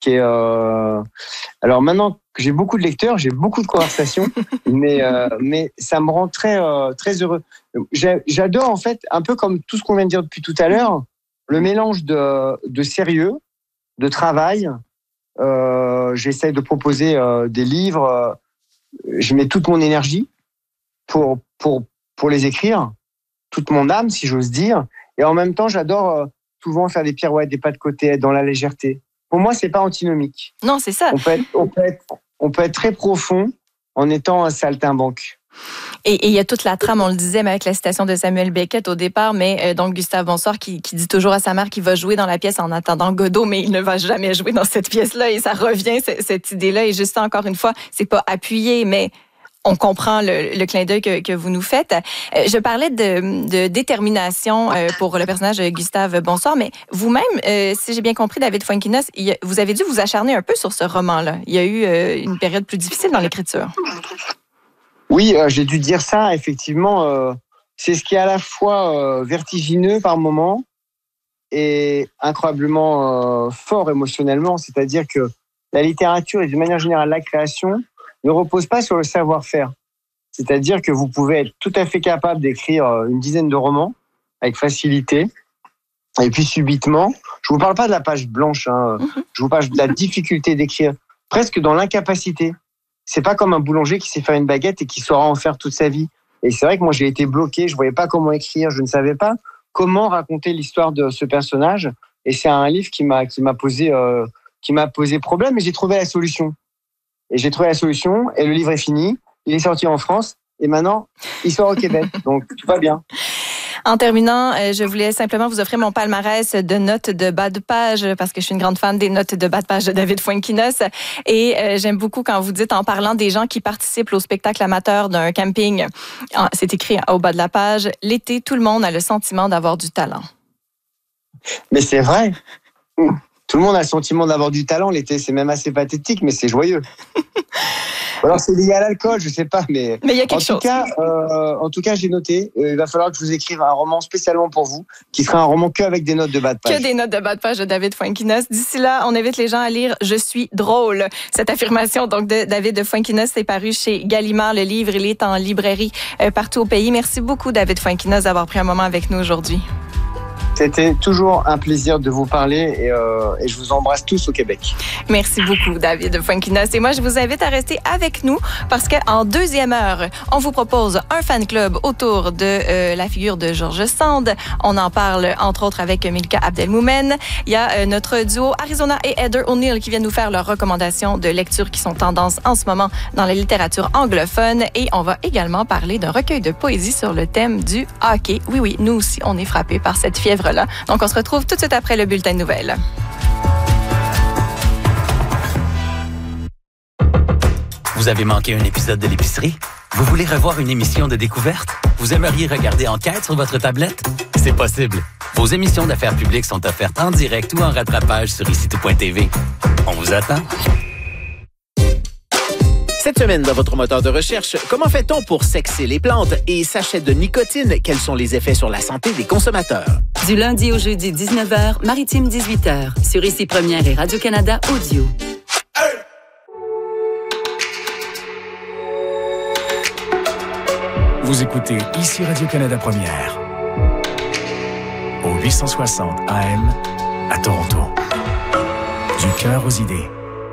qui est... Alors maintenant que j'ai beaucoup de lecteurs, j'ai beaucoup de conversations, mais ça me rend très heureux. J'adore en fait, un peu comme tout ce qu'on vient de dire depuis tout à l'heure, le mélange de sérieux, de travail. J'essaie de proposer des livres. Je mets toute mon énergie pour les écrire, toute mon âme, si j'ose dire. Et en même temps, j'adore souvent faire des pirouettes, des pas de côté, être dans la légèreté. Pour moi, c'est pas antinomique. Non, c'est ça. On peut être très profond en étant un saltimbanque. Et il y a toute la trame, on le disait, mais avec la citation de Samuel Beckett au départ, mais donc Gustave Bonsoir qui dit toujours à sa mère qu'il va jouer dans la pièce en attendant Godot, mais il ne va jamais jouer dans cette pièce-là. Et ça revient, cette idée-là. Et juste encore une fois, c'est pas appuyé, mais on comprend le clin d'œil que vous nous faites. Je parlais de détermination pour le personnage de Gustave Bonsoir, mais vous-même, si j'ai bien compris, David Fuenquinos, vous avez dû vous acharner un peu sur ce roman-là. Il y a eu une période plus difficile dans l'écriture. Oui, j'ai dû dire ça, effectivement. C'est ce qui est à la fois vertigineux par moments et incroyablement fort émotionnellement. C'est-à-dire que la littérature et de manière générale la création ne repose pas sur le savoir-faire. C'est-à-dire que vous pouvez être tout à fait capable d'écrire une dizaine de romans avec facilité. Et puis subitement, je vous parle pas de la page blanche, je vous parle de la difficulté d'écrire, presque dans l'incapacité. C'est pas comme un boulanger qui sait faire une baguette et qui saura en faire toute sa vie. Et c'est vrai que moi j'ai été bloqué, je voyais pas comment écrire, je ne savais pas comment raconter l'histoire de ce personnage. Et c'est un livre qui m'a posé problème, et j'ai trouvé la solution. Et j'ai trouvé la solution, et le livre est fini. Il est sorti en France, et maintenant, il sort au Québec. Donc, tout va bien. En terminant, je voulais simplement vous offrir mon palmarès de notes de bas de page, parce que je suis une grande fan des notes de bas de page de David Fuenquinos. Et j'aime beaucoup quand vous dites, en parlant des gens qui participent au spectacle amateur d'un camping, c'est écrit au bas de la page, « L'été, tout le monde a le sentiment d'avoir du talent ». Mais c'est vrai. Tout le monde a le sentiment d'avoir du talent l'été, c'est même assez pathétique, mais c'est joyeux. Alors c'est lié à l'alcool, je sais pas, mais il y a quelque chose. En tout cas, j'ai noté. Il va falloir que je vous écrive un roman spécialement pour vous, qui sera un roman que avec des notes de bas de page. Que des notes de bas de page de David Fuenquinos. D'ici là, on invite les gens à lire « Je suis drôle ». Cette affirmation donc de David Fuenquinos est parue chez Gallimard. Le livre, il est en librairie partout au pays. Merci beaucoup, David Fuenquinos, d'avoir pris un moment avec nous aujourd'hui. C'était toujours un plaisir de vous parler et je vous embrasse tous au Québec. Merci beaucoup, David Fuenquinos. Et moi, je vous invite à rester avec nous parce qu'en deuxième heure, on vous propose un fan club autour de la figure de George Sand. On en parle, entre autres, avec Milka Abdelmoumen. Il y a notre duo Arizona et Heather O'Neill qui viennent nous faire leurs recommandations de lecture qui sont tendance en ce moment dans la littérature anglophone. Et on va également parler d'un recueil de poésie sur le thème du hockey. Oui, nous aussi, on est frappés par cette fièvre-là. Donc, on se retrouve tout de suite après le bulletin de nouvelles. Vous avez manqué un épisode de l'épicerie? Vous voulez revoir une émission de découverte? Vous aimeriez regarder Enquête sur votre tablette? C'est possible. Vos émissions d'affaires publiques sont offertes en direct ou en rattrapage sur ici-tout.tv. On vous attend. Cette semaine, dans votre moteur de recherche, comment fait-on pour sexer les plantes et sachets de nicotine? Quels sont les effets sur la santé des consommateurs? Du lundi au jeudi, 19h, Maritime 18h, sur Ici Première et Radio-Canada Audio. Vous écoutez Ici Radio-Canada Première, au 860 AM à Toronto. Du cœur aux idées.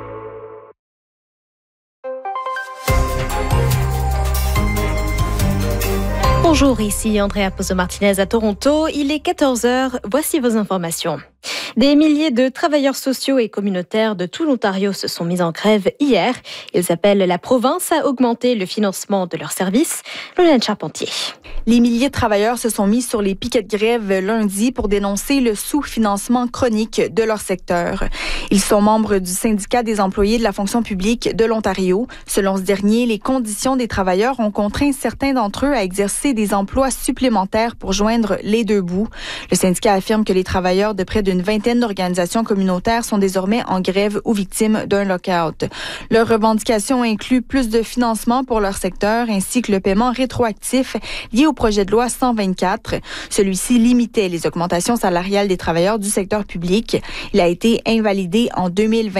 Bonjour, ici Andrea Pozo-Martinez à Toronto. Il est 14h. Voici vos informations. Des milliers de travailleurs sociaux et communautaires de tout l'Ontario se sont mis en grève hier. Ils appellent la province à augmenter le financement de leurs services. Lolaine Charpentier. Les milliers de travailleurs se sont mis sur les piquets de grève lundi pour dénoncer le sous-financement chronique de leur secteur. Ils sont membres du syndicat des employés de la fonction publique de l'Ontario. Selon ce dernier, les conditions des travailleurs ont contraint certains d'entre eux à exercer des emplois supplémentaires pour joindre les deux bouts. Le syndicat affirme que les travailleurs de près d'une vingtaine d'organisations communautaires sont désormais en grève ou victimes d'un lock-out. Leurs revendications incluent plus de financement pour leur secteur ainsi que le paiement rétroactif lié au projet de loi 124. Celui-ci limitait les augmentations salariales des travailleurs du secteur public. Il a été invalidé en 2020.